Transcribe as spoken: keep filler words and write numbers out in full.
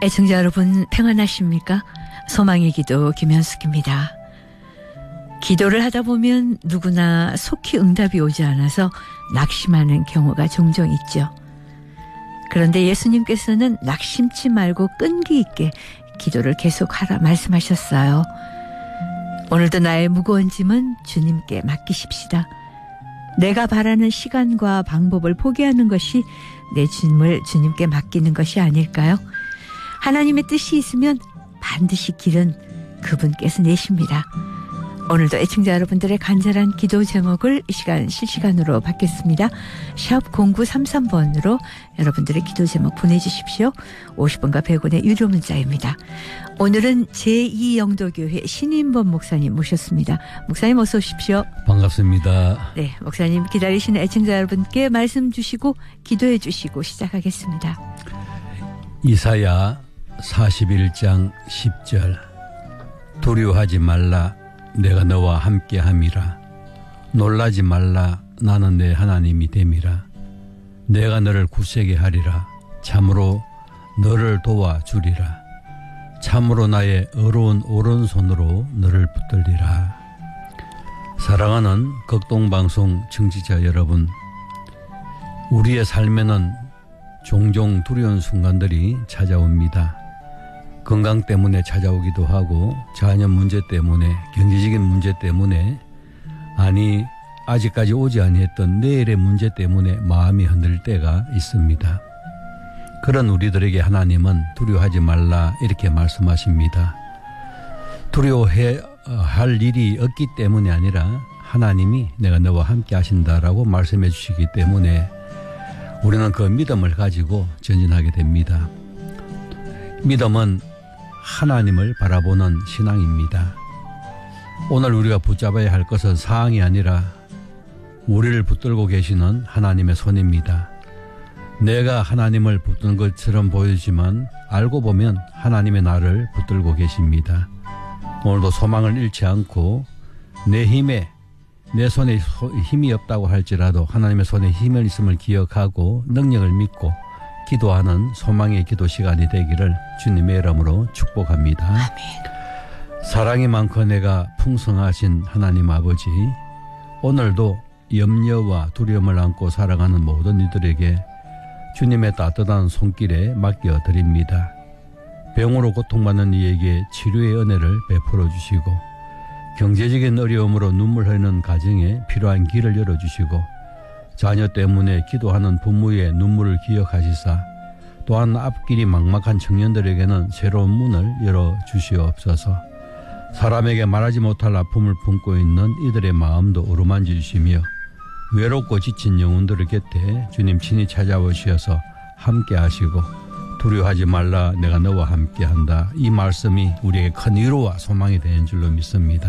애청자 여러분 평안하십니까? 소망의 기도 김현숙입니다. 기도를 하다 보면 누구나 속히 응답이 오지 않아서 낙심하는 경우가 종종 있죠. 그런데 예수님께서는 낙심치 말고 끈기 있게 기도를 계속하라 말씀하셨어요. 오늘도 나의 무거운 짐은 주님께 맡기십시다. 내가 바라는 시간과 방법을 포기하는 것이 내 짐을 주님께 맡기는 것이 아닐까요? 하나님의 뜻이 있으면 반드시 길은 그분께서 내십니다. 오늘도 애청자 여러분들의 간절한 기도 제목을 이 시간 실시간으로 받겠습니다. 샵 공구삼삼 번으로 여러분들의 기도 제목 보내주십시오. 오십 원과 백 원의 유료 문자입니다. 오늘은 제이 영도교회 신인범 목사님 모셨습니다. 목사님 어서 오십시오. 반갑습니다. 네, 목사님 기다리시는 애청자 여러분께 말씀 주시고 기도해 주시고 시작하겠습니다. 이사야 사십일 장 십 절 두려워하지 말라 내가 너와 함께함이라. 놀라지 말라 나는 내 하나님이 됨이라. 내가 너를 굳세게 하리라. 참으로 너를 도와주리라. 참으로 나의 어려운 오른손으로 너를 붙들리라. 사랑하는 극동방송 청취자 여러분, 우리의 삶에는 종종 두려운 순간들이 찾아옵니다. 건강 때문에 찾아오기도 하고 자녀 문제 때문에 경제적인 문제 때문에 아니 아직까지 오지 아니했던 내일의 문제 때문에 마음이 흔들 때가 있습니다. 그런 우리들에게 하나님은 두려워하지 말라 이렇게 말씀하십니다. 두려워해야 할 일이 없기 때문이 아니라 하나님이 내가 너와 함께 하신다라고 말씀해 주시기 때문에 우리는 그 믿음을 가지고 전진하게 됩니다. 믿음은 하나님을 바라보는 신앙입니다. 오늘 우리가 붙잡아야 할 것은 사항이 아니라 우리를 붙들고 계시는 하나님의 손입니다. 내가 하나님을 붙든 것처럼 보이지만 알고 보면 하나님의 나를 붙들고 계십니다. 오늘도 소망을 잃지 않고 내 힘에 내 손에 힘이 없다고 할지라도 하나님의 손에 힘을 있음을 기억하고 능력을 믿고 기도하는 소망의 기도 시간이 되기를 주님의 이름으로 축복합니다. 아멘. 사랑이 많고 내가 풍성하신 하나님 아버지, 오늘도 염려와 두려움을 안고 살아가는 모든 이들에게 주님의 따뜻한 손길에 맡겨드립니다. 병으로 고통받는 이에게 치료의 은혜를 베풀어 주시고 경제적인 어려움으로 눈물 흘리는 가정에 필요한 길을 열어주시고 자녀 때문에 기도하는 부모의 눈물을 기억하시사 또한 앞길이 막막한 청년들에게는 새로운 문을 열어주시옵소서. 사람에게 말하지 못할 아픔을 품고 있는 이들의 마음도 어루만져 주시며 외롭고 지친 영혼들의 곁에 주님 친히 찾아오셔서 함께 하시고 두려워하지 말라 내가 너와 함께 한다. 이 말씀이 우리에게 큰 위로와 소망이 되는 줄로 믿습니다.